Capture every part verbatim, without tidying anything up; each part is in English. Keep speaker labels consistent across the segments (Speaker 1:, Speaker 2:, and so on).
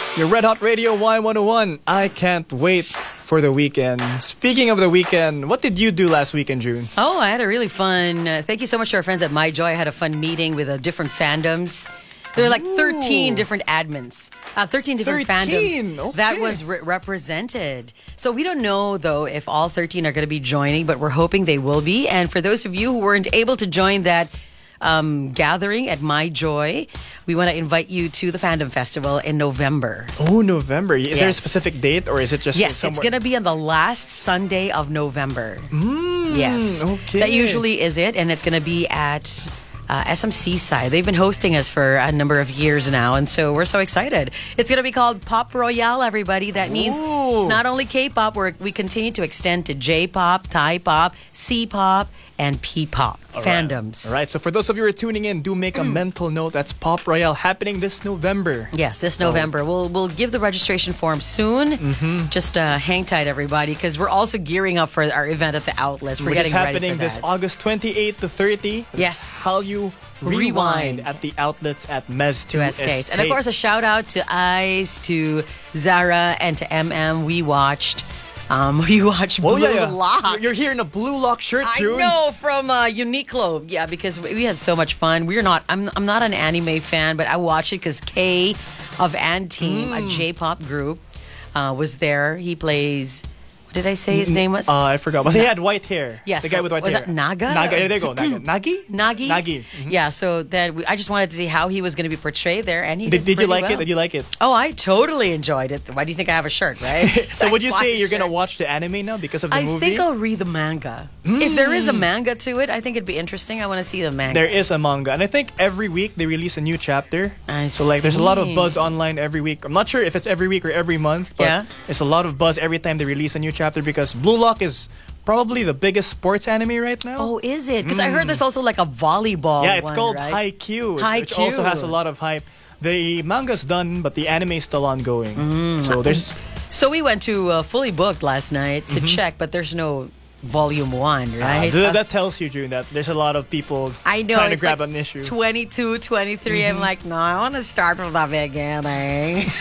Speaker 1: Your Red Hot Radio Y one oh one. I can't wait for the weekend. Speaking of the weekend, what did you do last weekend, June?
Speaker 2: Oh, I had a really fun... Uh, thank you so much to our friends at MyJoy. I had a fun meeting with uh, different fandoms. There were like thirteen
Speaker 1: Ooh.
Speaker 2: different admins. Uh, thirteen different
Speaker 1: thirteen?
Speaker 2: fandoms
Speaker 1: Okay.
Speaker 2: that was re- represented. So we don't know, though, if all thirteen are going to be joining, but we're hoping they will be. And for those of you who weren't able to join that um, gathering at MyJoy, we want to invite you to the Fandom Festival in November.
Speaker 1: Oh, November. Is there a
Speaker 2: Yes.
Speaker 1: specific date or is it just
Speaker 2: Yes,
Speaker 1: somewhere?
Speaker 2: it's going to be on the last Sunday of November.
Speaker 1: Mm,
Speaker 2: Yes.
Speaker 1: okay.
Speaker 2: That usually is it, and it's going to be at uh, S M C side. They've been hosting us for a number of years now, and so we're so excited. It's going to be called Pop Royale, everybody. That means
Speaker 1: Ooh.
Speaker 2: it's not only K-pop, we're, we continue to extend to J-pop, Thai-pop, C-pop, and P-pop fandoms.
Speaker 1: All right, so for those of you who are tuning in, do make a mental note. That's Pop Royale happening this November.
Speaker 2: Yes, this November. We'll we'll give the registration form soon.
Speaker 1: Mm-hmm.
Speaker 2: Just uh, hang tight, everybody, because we're also gearing up for our event at the outlets. We're
Speaker 1: Which is
Speaker 2: getting ready
Speaker 1: happening
Speaker 2: for
Speaker 1: this
Speaker 2: that.
Speaker 1: August twenty-eighth to thirtieth.
Speaker 2: Yes.
Speaker 1: Hallyu Rewind,
Speaker 2: Rewind.
Speaker 1: at the outlets at Mez two
Speaker 2: to Estates. And of course, a shout out to Ice, to Zara, and to M M. We watched, um, we watched Blue
Speaker 1: Oh, yeah, yeah.
Speaker 2: Lock.
Speaker 1: You're, you're here in a Blue Lock shirt,
Speaker 2: I
Speaker 1: June.
Speaker 2: know, from uh, Uniqlo. Yeah, because we we had so much fun. We're not. I'm. I'm not an anime fan, but I watched it because Kay of Anteam,
Speaker 1: Mm.
Speaker 2: a J-pop group, uh, was there. He plays. What did I say his name was?
Speaker 1: Uh, I forgot. But he had white hair.
Speaker 2: Yes,
Speaker 1: The guy
Speaker 2: so
Speaker 1: with white
Speaker 2: was
Speaker 1: hair.
Speaker 2: that Naga?
Speaker 1: Naga. There you go. Naga. Nagi?
Speaker 2: Nagi.
Speaker 1: Nagi.
Speaker 2: Yeah. So that we, I just wanted to see how he was going to be portrayed there, and he
Speaker 1: Did,
Speaker 2: did.
Speaker 1: did you
Speaker 2: pretty
Speaker 1: like
Speaker 2: well.
Speaker 1: it? Did you like it?
Speaker 2: Oh, I totally enjoyed it. Why do you think I have a shirt, right?
Speaker 1: So would you
Speaker 2: I
Speaker 1: say
Speaker 2: bought
Speaker 1: you're
Speaker 2: a
Speaker 1: going to
Speaker 2: shirt.
Speaker 1: watch the anime now because of the
Speaker 2: I
Speaker 1: movie?
Speaker 2: think I'll read the manga. If there is a manga to it, I think it'd be interesting. I want to see the manga.
Speaker 1: There is a manga, and I think every week they release a new chapter.
Speaker 2: I
Speaker 1: so like, there's a lot of
Speaker 2: see.
Speaker 1: buzz online every week. I'm not sure if it's every week or every month, but
Speaker 2: Yeah.
Speaker 1: it's a lot of buzz every time they release a new chapter because Blue Lock is probably the biggest sports anime right now.
Speaker 2: Oh, is it? Because I heard there's also like a volleyball.
Speaker 1: yeah, it's
Speaker 2: one,
Speaker 1: called
Speaker 2: right?
Speaker 1: Haikyuu, which
Speaker 2: Haikyuu.
Speaker 1: also has a lot of hype. The manga's done, but the anime is still ongoing.
Speaker 2: Mm.
Speaker 1: So there's
Speaker 2: So we went to uh, Fully Booked last night to check, but there's no volume one,
Speaker 1: uh,
Speaker 2: right?
Speaker 1: th- that tells you, June, that there's a lot of people
Speaker 2: I know.
Speaker 1: trying to
Speaker 2: it's
Speaker 1: grab
Speaker 2: like
Speaker 1: an issue.
Speaker 2: twenty-two, twenty-three. I'm like, no, I want to start from the beginning.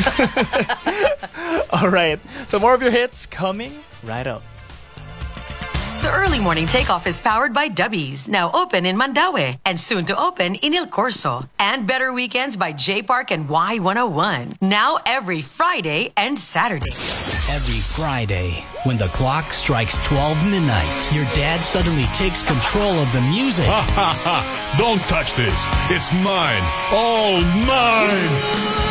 Speaker 1: All right, so more of your hits coming right up.
Speaker 3: The early morning takeoff is powered by Dubbies, now open in Mandaue and soon to open in El Corso. And Better Weekends by J Park and Y one oh one, now every Friday and Saturday.
Speaker 4: Every Friday, when the clock strikes twelve midnight, your dad suddenly takes control of the music.
Speaker 5: Ha ha ha! Don't touch this. It's mine. All mine.